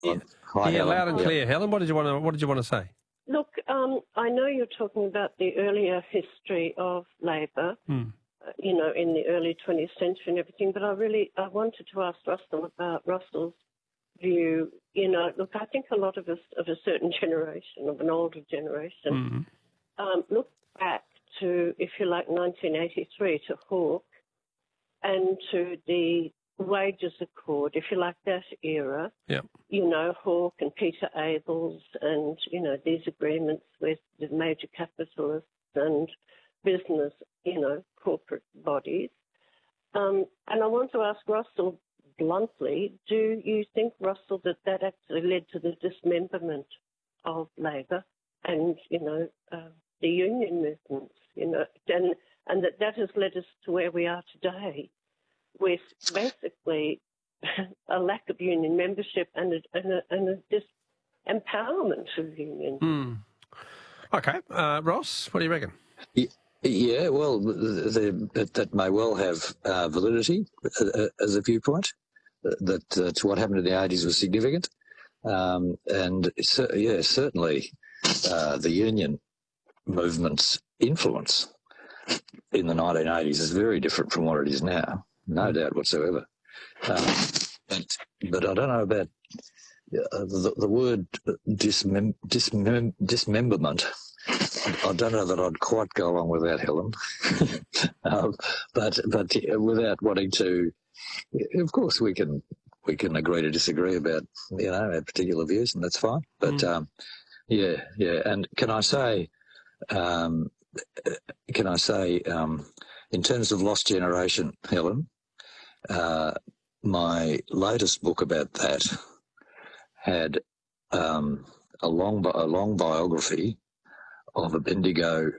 Yeah, Hi, Helen. loud and clear. Helen, what did you want to say? Look, I know you're talking about the earlier history of Labor, in the early 20th century and everything, but I wanted to ask Russell about Russell's view. Look, I think a lot of us of a certain generation, of an older generation, look back to, if you like, 1983, to Hawke and to the Wages Accord, if you like, that era. Yeah. Hawke and Peter Abels and, these agreements with the major capitalists and business, corporate bodies. And I want to ask Russell bluntly, do you think, Russell, that actually led to the dismemberment of Labor and, the union movements, and that has led us to where we are today with basically a lack of union membership and a disempowerment of unions. Okay. Ross, what do you reckon? Yeah, well, that may well have validity as a viewpoint, that what happened in the 80s was significant. Certainly the union movement's influence in the 1980s is very different from what it is now, no doubt whatsoever. But I don't know about the word dismemberment. I don't know that I'd quite go along with that, Helen. But without wanting to, of course, we can agree to disagree about our particular views, and that's fine. But and can I say, in terms of lost generation, Helen, my latest book about that had a long biography of a Bendigo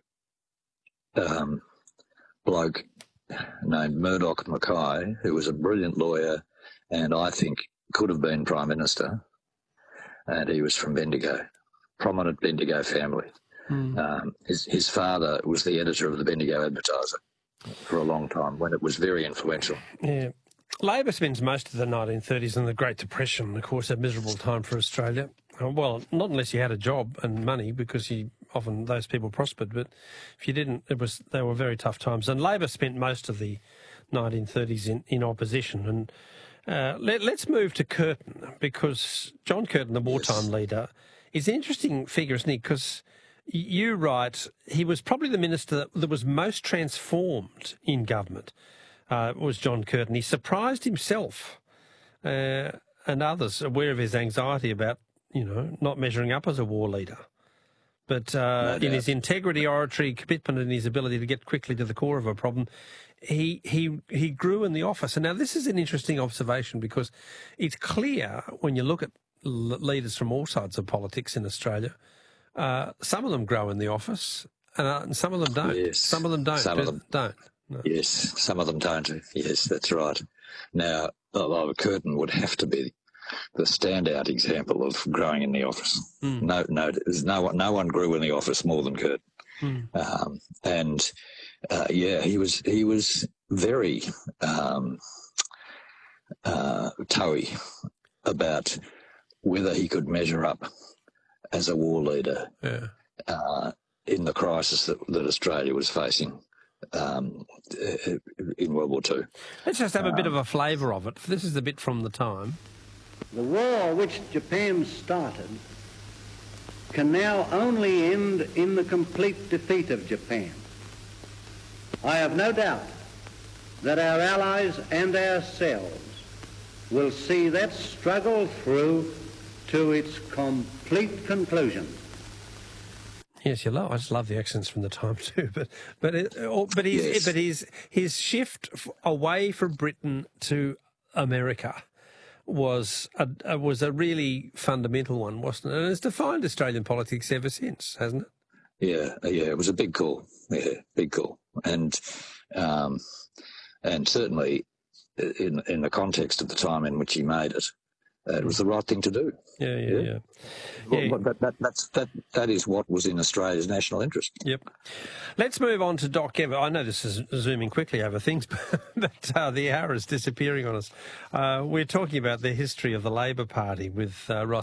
bloke named Murdoch Mackay, who was a brilliant lawyer and I think could have been Prime Minister, and he was from Bendigo, prominent Bendigo family. His father was the editor of the Bendigo Advertiser for a long time when it was very influential. Yeah. Labor spends most of the 1930s and the Great Depression, of course, a miserable time for Australia. Well, not unless you had a job and money, because often those people prospered, but if you didn't, they were very tough times. And Labor spent most of the 1930s in opposition. And let's move to Curtin, because John Curtin, the wartime leader, is an interesting figure, isn't he? Because you write he was probably the minister that was most transformed in government. Was John Curtin. He surprised himself and others, aware of his anxiety about, not measuring up as a war leader. But in his integrity, oratory, commitment, and his ability to get quickly to the core of a problem, he grew in the office. And now this is an interesting observation, because it's clear when you look at leaders from all sides of politics in Australia, some of them grow in the office and some of them don't. Yes. Some of them don't. Some of them don't. No. Yes, some of them don't. Yes, that's right. Now, Curtin would have to be the standout example of growing in the office. No one grew in the office more than Curtin. He was very toey about whether he could measure up as a war leader in the crisis that Australia was facing in World War II. Let's just have a bit of a flavour of it. This is a bit from the time. The war which Japan started can now only end in the complete defeat of Japan. I have no doubt that our allies and ourselves will see that struggle through to its complete conclusion. Yes, I just love the accents from the time too. But his shift away from Britain to America was a really fundamental one, wasn't it? And it's defined Australian politics ever since, hasn't it? Yeah, it was a big call. Yeah, big call, and certainly in the context of the time in which he made it, It was the right thing to do. Yeah. Well, that is what was in Australia's national interest. Yep. Let's move on to Doc Ever. I know this is zooming quickly over things, but the hour is disappearing on us. We're talking about the history of the Labor Party with Ross